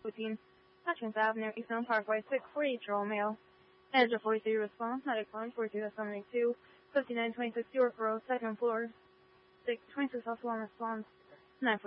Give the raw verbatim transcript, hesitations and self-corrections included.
fourteen, Hutchins Avenue, East Elm Parkway, six forty-eight Joel Mail. Edge forty-three response, medic line forty-two seven eighty-two, fifty-nine twenty-six York Road, second floor, six twenty-six Hustle on response, nine